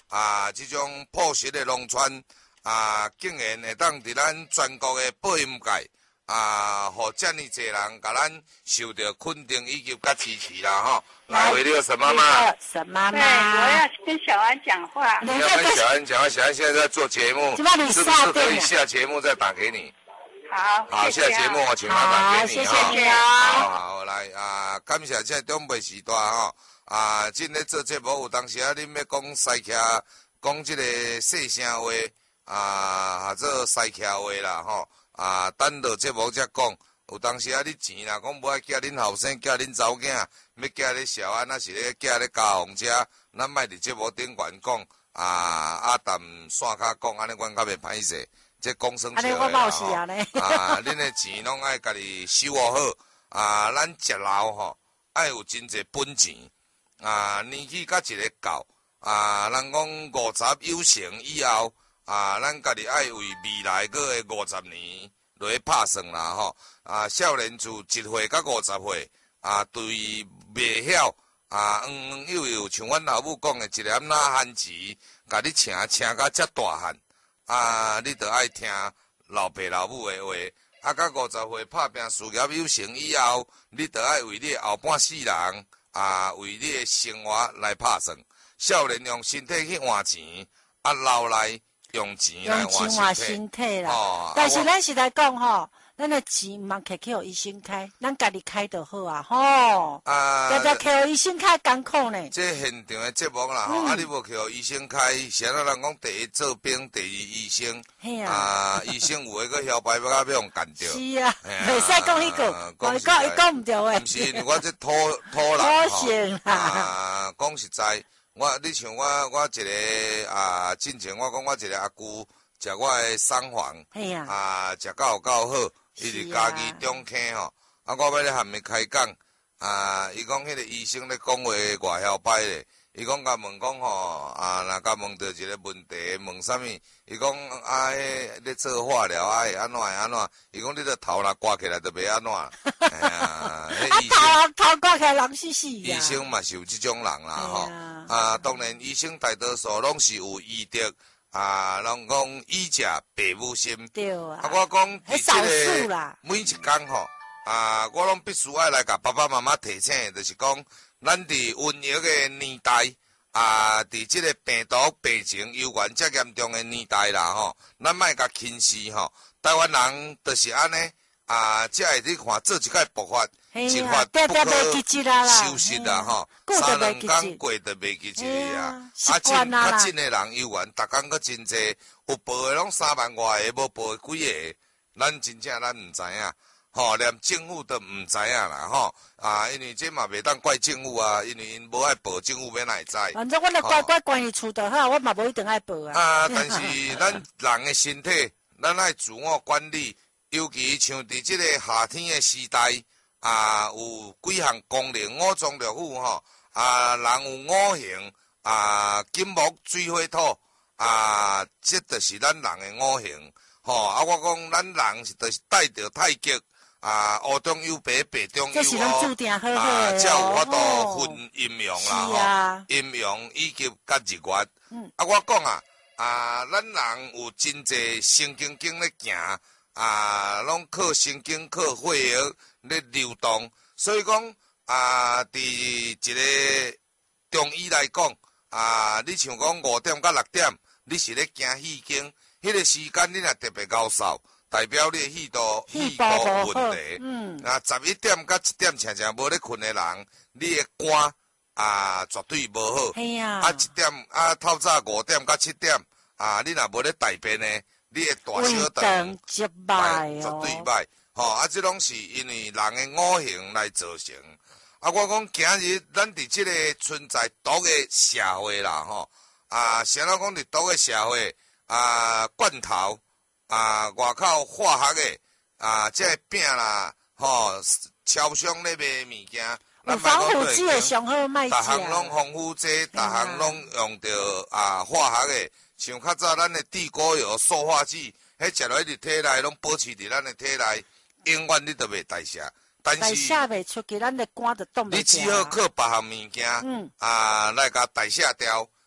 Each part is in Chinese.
这种朴实的农村竟然会当伫咱全国的播音界互这么多人甲咱受到肯定以及甲支持啦吼。来，为了沈妈妈。 沈妈妈。 对，我要跟小安讲话。 你要跟小安讲话，小安现在在做节目，是不是可以下节目再打给你？好，下节目我请他打给你哈。 谢谢啊。 好，来感谢这中北时代吼今日做节目有当时恁要讲西徛，讲这个细声话或者西徛话啦吼等到节目才讲。有当时你钱啦，讲无爱寄恁后生，寄恁查某囝，要寄咧小安，是咧寄咧家红遮，咱莫伫节目顶悬讲淡线卡讲，安尼阮较袂歹势。这讲生笑的啦吼恁的钱拢爱家己收好咱食老吼爱有真侪本钱年纪甲一个到人讲50有成以后咱家己爱为未来个50年落去拍算啦吼少年自1岁到50岁对袂晓又像阮老母讲的一粒仔番薯，甲你请到遮大汉。你着爱听老爸老母的话，到50岁拍拼事业有成以后，你着爱为你后半世人为你的生活来拍算。少年用身体去换钱，老来用钱来换身体啦。但是咱是来讲吼，咱的钱毋通摕去互医生开，咱家己开就好吼。常常摕互医生开艰苦呢。 这现场的节目啦吼，你无去互医生开，谁人讲第一做兵，第二医生。医生有诶个晓牌要互干掉。是啊，袂使讲迄句，伊讲毋对诶。 毋是，我这土人讲实在，你像我一个进前我讲我一个阿姑，食我诶送房，食到好。伊伫家己中坑吼，我要咧含伊开讲，伊讲迄个医生咧讲话外晓歹咧，伊讲甲问讲吼，若甲问到一个问题，问啥物？伊讲迄咧做化疗会安怎？伊讲你这头若刮起来就袂安怎？ 头刮起来人死医生嘛是有即种人啦吼，当然医生大多数拢是有医德。人讲医者父母心， 对啊。 我讲伫这个每一天吼，我拢必须爱来甲爸爸妈妈提醒，就是讲，咱伫瘟疫的年代，伫这个病毒病情犹原遮严重的年代啦吼，咱莫甲轻视吼。台湾人就是安尼，才会去看做一摆爆发，一发不可收拾啦吼。3、2天过就袂记一个较真的人犹原，逐工搁真济，有报的拢3万外个，无报的几个，咱真正咱毋知影，吼，连政府都毋知影啦，吼，因为这嘛袂当怪政府因为因无爱报，政府要哪会知？ 反正阮咧乖关于厝就好，我嘛无一定爱报但是咱人的身体，咱爱自我管理，尤其像伫这个夏天的时代，有几项功能五脏六腑吼。人有五行金木水火土这就是咱人的五行吼我讲咱人是就是带着太极黑中有白，白中有这是咱注定好好才有法度分阴阳啦阴阳以及甲日月我讲咱人有真济神经咧行拢靠神经靠血液咧流动，所以讲伫一个中医来讲，你像讲5点到6点，你是咧行气经，迄个时间你若特别高烧，代表你的气道有问题。11点到1点常常无咧困的人，你的肝绝对无好。1点透早5点到7点，你若无咧大便呢，你的大小肠绝歹绝对歹。这拢是因为人的五行来造成。我讲今日咱伫这个存在毒的社会啦，吼，谁人讲伫毒的社会，罐头，外口化学的，这饼啦，吼，超商咧卖物件， 防腐剂的上好卖食， 逐项拢防腐剂，逐项拢用着化学的，像较早咱的地沟油、塑化剂，迄食落去伫体内，拢保持伫咱的体内，永远你都袂代谢。但是代谢袂出去，咱的肝就冻袂住。 你只好靠别项物件，来甲代谢掉。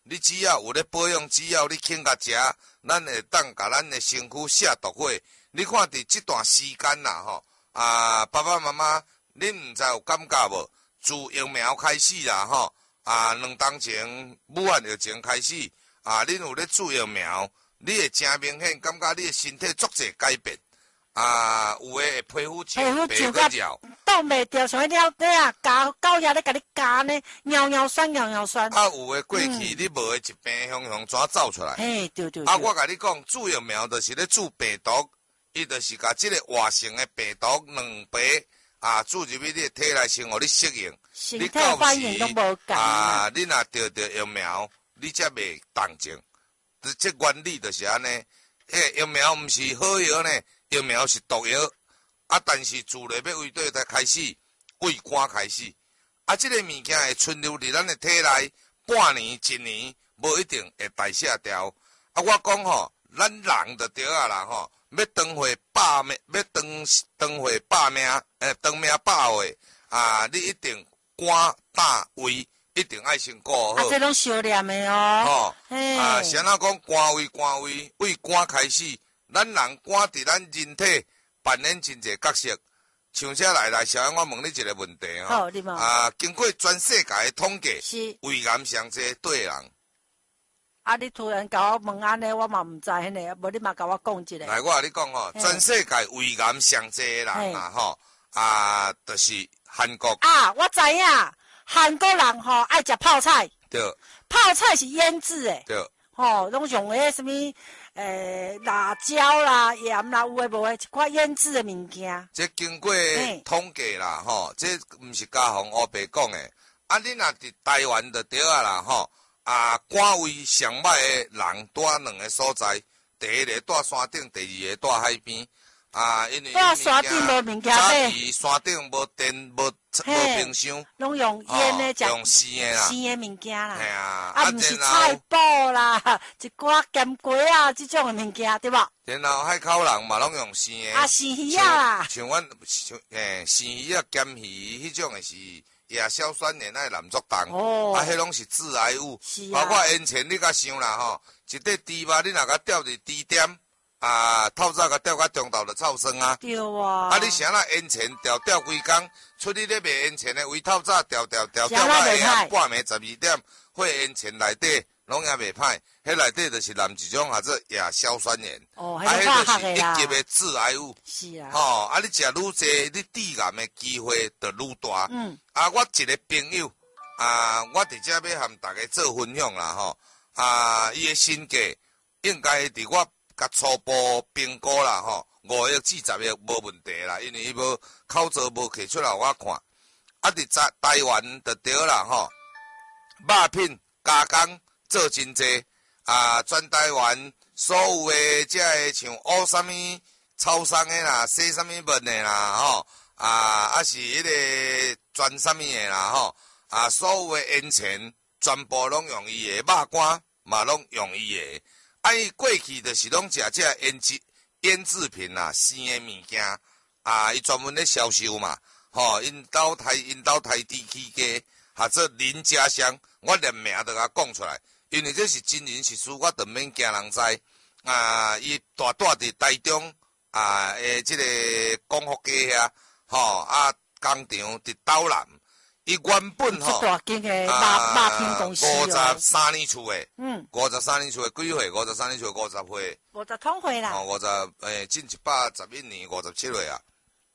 你只要有咧保养，只要你肯甲食，咱会当甲咱的身躯下毒火。你看伫这段时间啦，吼爸爸妈妈，恁毋知有感觉无？自疫苗开始啦，吼2冬前武汉疫情开始，恁有咧注疫苗，你会真明显感觉你的身体足侪改变。有诶皮肤青白个了， 挡袂掉，像迄了啊，狗牙咧甲你夹呢，尿酸。 有诶过去你无诶一病熊怎走出来？ 嘿，对。 我甲你讲，注疫苗就是咧注病毒，伊就是甲即个活性诶病毒2倍注入去你诶体内，先互你适应。 身体反应都无共你若得疫苗，你才袂动静。这原理就是安尼。疫苗毋是好药呢。疫苗是毒药，但是自内要为对才开始，胃肝开始，这个物件会存留伫咱的体内半年、1年，无一定会代谢掉。我讲吼，咱人就对啦吼，要长回百命，要长回百命，长命百岁，你一定肝胆胃一定爱先顾好。 这拢修炼的哦。 先讲肝胃，胃肝开始。咱人肝伫咱人体扮演真侪角色，像这来小安，我问你一个问题好，你问。 经过全世界的统计， 是胃癌上济对人。 你突然甲我问安尼，我嘛毋知迄个，无你嘛甲我讲一下。 来，我甲你讲吼，全世界胃癌上济的人就是韩国。 我知影，韩国人吼爱食泡菜。 对。 泡菜是腌制的。 对。 拢用迄什么？辣椒啦、盐啦，有诶无诶，一块腌制诶物件。 这经过统计啦，这毋是家红乌白讲诶。你若伫台湾就对啦，肝胃上歹诶人住2个所在，第一个住山顶，第二个住海边。因为住山顶无物件买。 山顶无电，无冰箱， 拢用腌诶， 用生诶啦， 生诶物件啦。 嘿毋是菜脯啦，一寡咸瓜啊，这种诶物件对无？ 然后海口人嘛拢用生诶。 生鱼啊。 像阮生鱼啊、咸鱼迄种诶是亚硝酸盐爱蓝作重。迄拢是致癌物。包括烟尘，你甲想啦一块猪肉你若甲吊伫猪点。透早甲吊到中昼就臭酸啊！ 对啊！ 你啥啦烟尘吊规工，出去咧卖烟尘的，为透早吊到下暗半暝12点，火烟尘内底拢也袂歹，迄内底就是含一种做亚硝酸盐，迄就是一级的致癌物。 是啊。 你食愈济，你致癌的机会就愈大。我一个朋友，我伫遮要和大家做分享啦伊的身价应该伫我。甲初步评估啦5亿至10亿无问题啦，因为伊无口罩无摕出来我看。伫台湾就对啦肉品加工做真济全台湾所有诶遮个像乌啥物草桑诶啦、洗啥物文诶啦是迄个全啥物诶啦所有诶烟尘全部拢用伊诶，肉干嘛拢用伊诶。伊过去就是拢食这腌制品啦、生诶物件伊专门咧销售嘛，因兜台地起家，或者林家乡，我连名都甲讲出来，因为这是真人实事，我就免惊人知。伊住伫台中诶，这个光复街遐，工厂伫斗南。伊原本大间诶肉品公司 53年厝诶，53年厝诶几岁？53年厝50岁 ，50通岁啦。 近111年57岁啊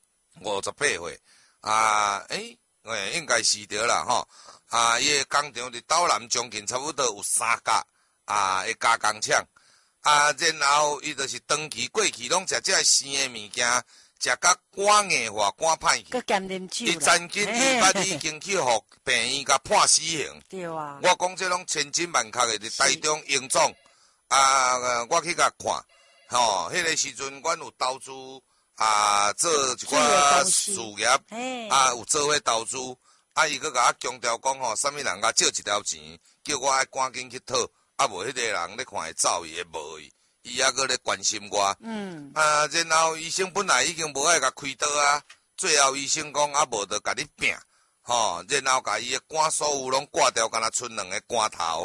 ，58岁应该是对啦伊诶工厂伫斗南将近差不多有3家诶加工厂然后伊就是长期过去拢食这生诶物件。食甲肝硬化、肝歹去，伊曾经已经去互病院甲判死刑。 对啊！ 我讲这拢千真万确的，伫台中永总我去甲看，迄个时阵阮有投资做一寡事业，有做伙投资，伊佫甲我强调讲啥物人甲借一条钱，叫我爱赶紧去讨，无迄个人咧看会走伊会无伊。伊还佫咧关心我，然后医生本来已经无爱甲开刀最后医生讲无得甲你拼，然后甲伊诶肝所有拢挂掉，敢若剩2个肝头，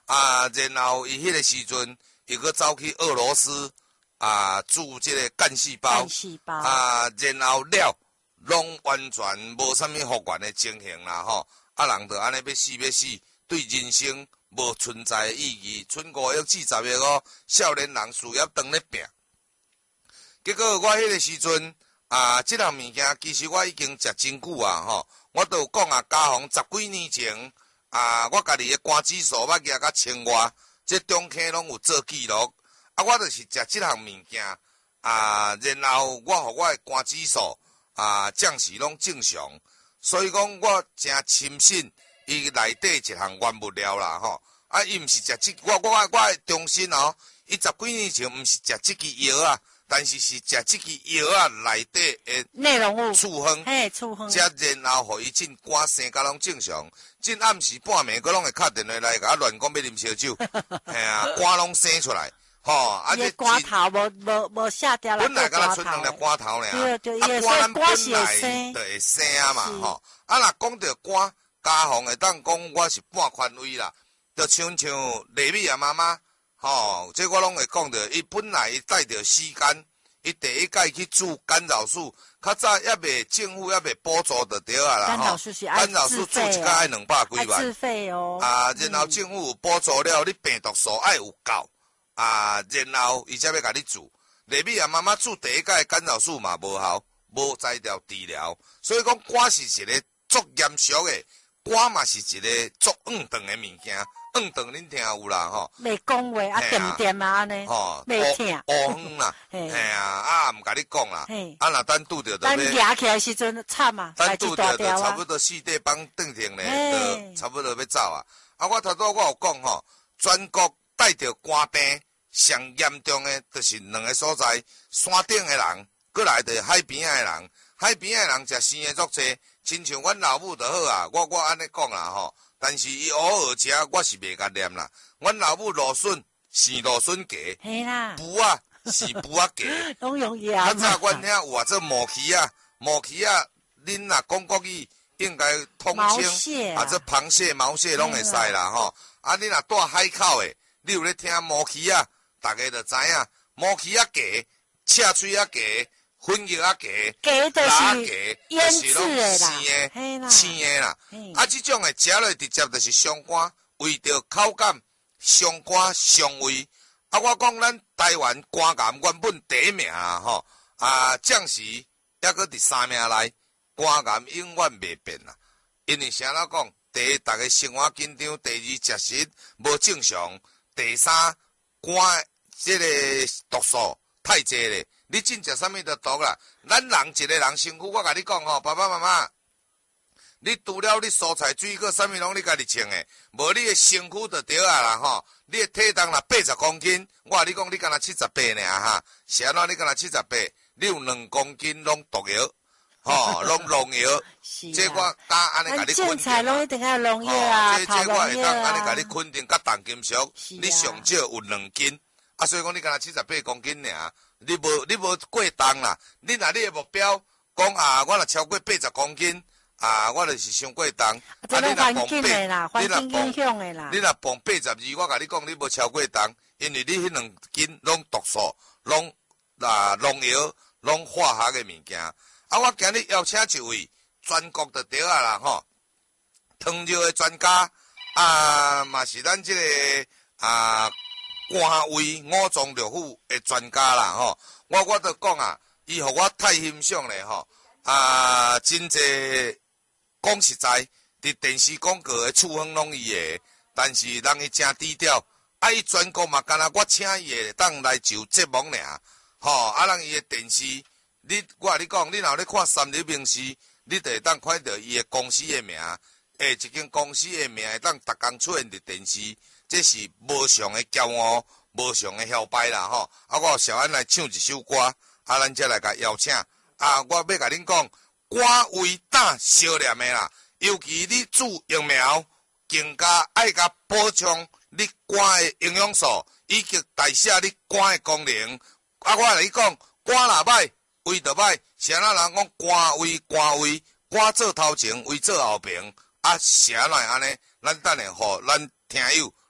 然后伊迄个时阵，伊搁走去俄罗斯注即个干细胞，然后拢完全无啥物复原的情形啦吼，人就安尼要死，对人生无存在的意义。剩5亿至10亿个少年人事业当咧拼，结果我迄个时阵即项物件其实我已经食真久吼，我都有讲家宏10几年前我家己的肝指数捌举到1000外，这中科拢有做记录，我就是食即项物件然后我互我的肝指数降时拢正常，所以讲我真深信伊内底一项原物料啦吼，伊毋是食我的中心哦，伊10几年前毋是食即支药但是是食即支药内底的内容物处方，才然后互伊进肝生甲拢正常，进暗时半暝佫拢会敲电话来甲乱讲要啉烧酒，肝拢生出来。吼， 这肝头无下掉了， 本来敢若剩2粒肝头尔， 对， 肝咱本来就会生嘛吼。若讲到肝，家宏会当讲我是半权威啦，就像丽美妈妈，吼，这我拢会讲到，伊本来伊带着时间，伊第一届去做干扰素，较早政府还未补助就对啦， 干扰素是干扰素做一届爱200几万， 自费哦。 然后政府有补助了，你病毒数爱有够。然后伊才要甲你做，丽美妈妈做第一届干扰素嘛无效，无摘掉治疗，所以讲肝是一个足严肃的，肝嘛是一个足硬长的物件，硬长恁听有啦吼。 袂讲话点安尼，袂听。 黑啦，毋甲你讲啦，若等拄着就要。 等举起来时阵惨啊， 等拄着就差不多4块帮顿停咧，就差不多要走啊。我头拄我有讲吼，全国带着肝病上严重的，就是2个所在：山顶的人，过来就是海边的人。海边的人食生的足侪，亲像阮老母就好我安尼讲啦吼。但是伊偶尔食，我是袂甲念啦。阮老母芦笋是芦笋鸡，布是布鸡， 拢用盐。 较早阮遐有做毛鱼恁若讲国语应该通称，这螃蟹、毛蟹拢会使啦吼。你若住海口的，你有咧听毛鱼大家就知影，毛鱼鸡、赤喙鸡、粉叶鸡、拉鸡，就是拢生的、青的啦。这种的食落直接就是伤肝，为着口感伤肝伤胃。我讲咱台湾肝癌原本第1名吼，降时还搁第3名内，肝癌永远袂变啦。因为啥啦讲？第一，大家生活紧张；第2，食食无正常；第3，肝这个毒素太济咧。你真食啥物就毒啦。咱人一个人身躯，我甲你讲吼，爸爸妈妈，你除了你蔬菜水果啥物拢你家己穿的，无你的身躯就对啊啦吼。你的体重若80公斤，我甲你讲，你敢若78尔哈。是安怎？你敢若78？你有2公斤拢毒药。拢农药，这我安尼甲你肯定。 菜拢一定要农药这我会当安尼甲你肯定，甲重金属，你上少有2斤，所以讲你敢若78公斤尔，你无过重啦。你若你的目标讲我若超过80公斤，我就是伤过重。 这种环境的啦，环境影响的啦。 你若磅82，我甲你讲，你无超过重，因为你迄2斤拢毒素，拢农药，拢化学的物件。我今日邀请一位全国就对啦吼，糖尿的专家嘛是咱这个肝胃5脏六腑的专家啦吼。我就讲伊互我太欣赏咧吼，真济讲实在，伫电视广告的处方拢伊的，但是人伊真低调，伊全国嘛干那我请伊会当来就节目尔吼，人伊的电视。我甲你讲，你若咧看三立名视，你就会当看到伊的公司的名，一间公司的名会当逐工出现伫电视，这是无上的骄傲，无上的摇摆啦吼。我小安来唱一首歌，咱才来甲邀请。我要甲恁讲，肝胃胆烧念的啦，尤其你注疫苗，更加爱甲补充你肝的营养素，以及代谢你肝的功能。我来讲，肝若歹。胃就歹，是安怎人讲肝做头前，胃做后边，是安怎安尼？咱等下互咱听友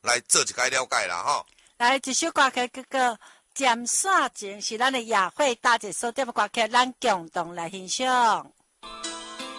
来做一个了解啦吼。 来一首歌曲，叫做《尖山情》，是咱的雅慧大姐所点的歌曲，咱共同来欣赏。